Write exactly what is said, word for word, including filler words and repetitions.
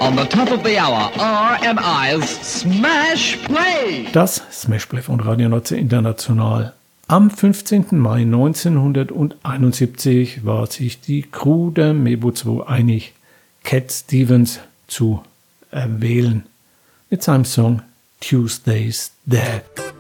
On the top of the hour, R M I's Smash Play. Das Smash Play von Radio Nordsee International. Am fünfzehnten Mai neunzehnhunderteinundsiebzig war sich die Crew der Mebo zwei einig, Cat Stevens zu erwählen mit seinem Song Tuesday's Dead.